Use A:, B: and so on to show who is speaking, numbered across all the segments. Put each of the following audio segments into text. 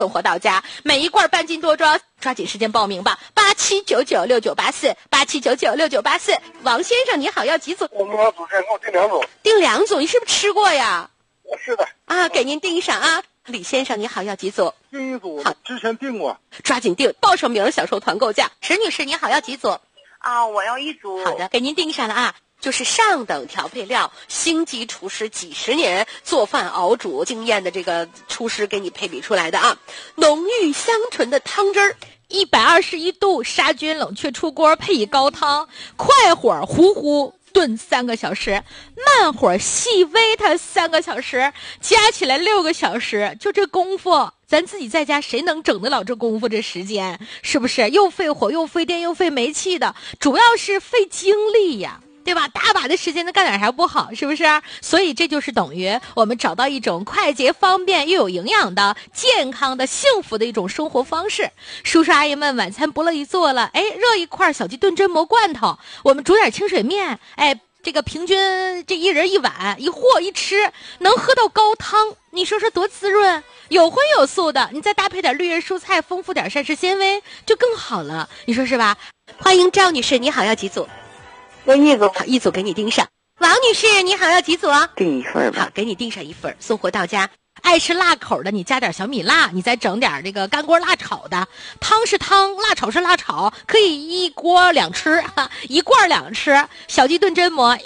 A: 送货到家，每一罐半斤多装，抓紧时间报名吧！87996984，87996984。王先生你好，要几组？
B: 我们要组先给我订2组。
A: 订2组，你是不是吃过呀？
B: 是的。
A: 啊，给您订上啊。李先生你好，要几组？
B: 订1组。
A: 好，
B: 之前订过。
A: 抓紧订，报上名享受团购价。石女士你好，要几组？
C: 啊，我要1组。
A: 好的，给您订上了啊。就是上等调配料，星级厨师几十年做饭熬煮经验的这个厨师给你配比出来的啊，浓郁香醇的汤汁儿，121度杀菌冷却出锅，配以高汤，快火呼呼炖3个小时，慢火细煨它3个小时，加起来6个小时，就这功夫。咱自己在家谁能整得了这功夫这时间？是不是又费火又费电又费煤气的？主要是费精力呀。对吧？大把的时间能干点还不好，是不是？所以这就是等于我们找到一种快捷方便又有营养的健康的幸福的一种生活方式。叔叔阿姨们晚餐不乐意做了，热一块小鸡炖榛蘑罐头，我们煮点清水面，这个平均这一人1碗，一和一吃能喝到高汤，你说说多滋润，有荤有素的，你再搭配点绿叶蔬菜，丰富点膳食纤维就更好了，你说是吧？欢迎赵女士，你好，要几组？
C: 要1组。
A: 好，1组给你订上。王女士你好，要几组？
C: 订1份吧。
A: 好，给你订上1份，送货到家。爱吃辣口的你加点小米辣，你再整点这个干锅辣炒的，汤是汤，辣炒是辣炒，可以1锅2吃，1罐2吃。小鸡炖榛蘑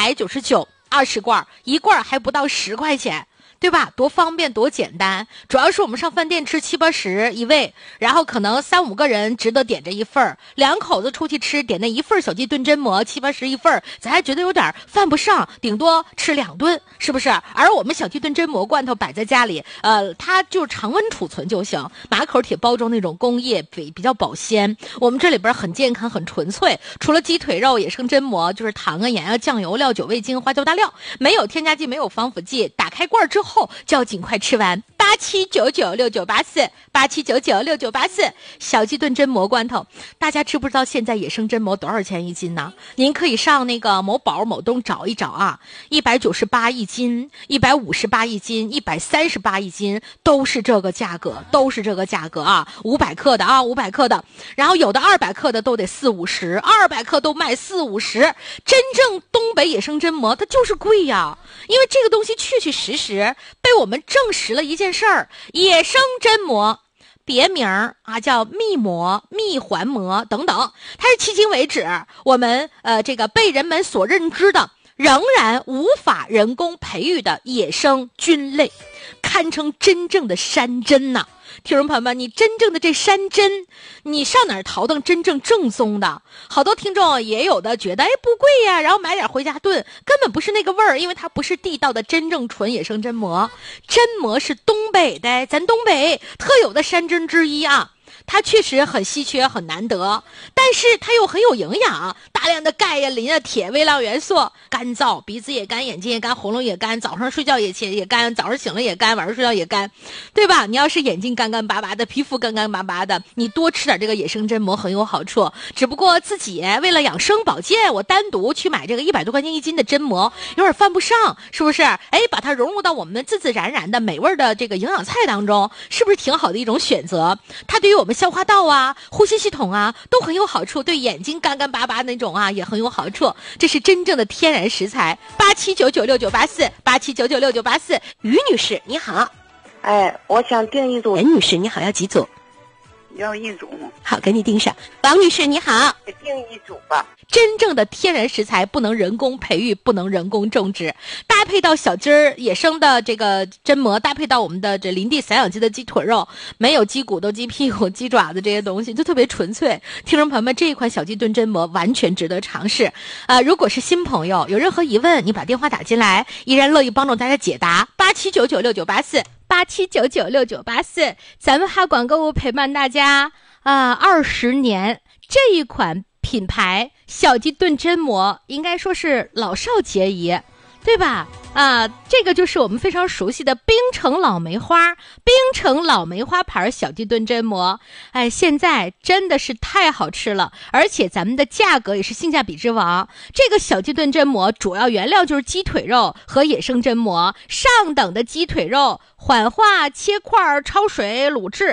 A: 199，20罐，1罐还不到10块钱。对吧？多方便多简单，主要是我们上饭店吃70-80一位，然后可能3-5个人值得点这一份，2口子出去吃点那一份小鸡炖榛蘑70-80一份，咱还觉得有点犯不上，顶多吃2顿，是不是？而我们小鸡炖榛蘑罐头摆在家里，它就常温储存就行，马口铁包装那种工业比较保鲜。我们这里边很健康很纯粹，除了鸡腿肉、野生榛蘑，就是糖啊、盐啊、酱油、料酒、味精、花椒大料，没有添加剂，没有防腐剂。打开罐之后就要尽快吃完。87996984，87996984，小鸡炖榛蘑罐头。大家知不知道现在野生榛蘑多少钱1斤呢？您可以上那个某宝某东找一找啊，198一斤，158一斤，138一斤，都是这个价格，啊，500克的啊，500克的，然后有的200克的都得40-50，200克都卖40-50。真正东北野生榛蘑它就是贵呀，因为这个东西确确实实被我们证实了一件事儿，野生榛蘑别名啊叫蜜蘑、蜜环蘑等等，它是迄今为止我们这个被人们所认知的仍然无法人工培育的野生菌类，堪称真正的山珍呐。听众朋友们，你真正的这山珍，你上哪儿淘到真正正宗的？好多听众也有的觉得不贵呀，然后买点回家炖，根本不是那个味儿，因为它不是地道的真正纯野生榛蘑。榛蘑是东北的，咱东北特有的山珍之一啊。它确实很稀缺很难得，但是它又很有营养，大量的钙呀、磷啊、铁、微量元素。干燥，鼻子也干，眼睛也干，喉咙也干，早上睡觉也干，早上醒了也干，晚上睡觉也干，对吧？你要是眼睛干干巴巴的，皮肤干干巴巴的，你多吃点这个野生榛蘑很有好处。只不过自己为了养生保健，我单独去买这个100多块钱1斤的榛蘑，有点犯不上，是不是？把它融入到我们自自然然的美味的这个营养菜当中，是不是挺好的一种选择？它对于我们消化道啊、呼吸系统啊都很有好处，对眼睛干干巴巴那种啊也很有好处。这是真正的天然食材。87996984，87996984。于女士你好。
C: 我想订1组。
A: 严女士你好，要几组？
C: 要1组。
A: 好，给你订上。王女士你好。
C: 订1组吧。
A: 真正的天然食材不能人工培育，不能人工种植，搭配到小鸡儿野生的这个榛蘑，搭配到我们的这林地散养鸡的鸡腿肉，没有鸡骨头、鸡屁股、鸡爪子这些东西，就特别纯粹。听众朋友们，这一款小鸡炖榛蘑完全值得尝试。如果是新朋友有任何疑问，你把电话打进来，依然乐意帮助大家解答。87996984，87996984，咱们哈管购物陪伴大家20年，这一款品牌小鸡炖榛蘑应该说是老少皆宜。 对吧？这个就是我们非常熟悉的冰城老梅花，冰城老梅花牌小鸡炖榛蘑。哎，现在真的是太好吃了，而且咱们的价格也是性价比之王。这个小鸡炖榛蘑主要原料就是鸡腿肉和野生榛蘑，上等的鸡腿肉缓化切块焯水卤制，